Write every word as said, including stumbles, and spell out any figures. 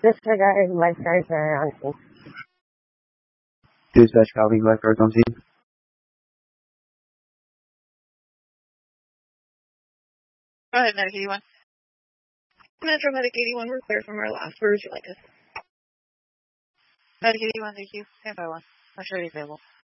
Disregard lifeguards are on scene. Dispatch copy, lifeguards on scene. Go ahead, Medic eighty-one. Metro Medic eighty-one, we're clear from our last. Where would you like us? Medic eighty-one, thank you. Stand by one. I'm sure he's available.